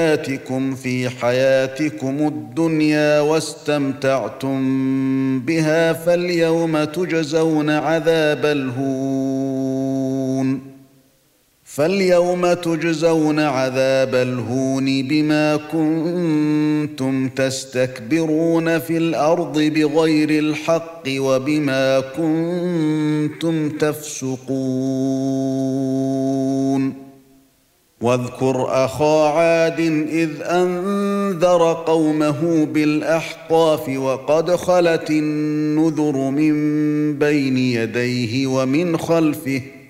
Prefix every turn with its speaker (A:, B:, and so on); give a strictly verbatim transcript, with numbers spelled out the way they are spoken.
A: آتكم في حياتكم الدنيا واستمتعتم بها فاليوم تجزون عذاب الهون فاليوم تجزون عذاب الهون بما كنتم تستكبرون في الأرض بغير الحق وبما كنتم تفسقون واذكر أخا عاد إذ أنذر قومه بالأحقاف وقد خلت النذر من بين يديه ومن خلفه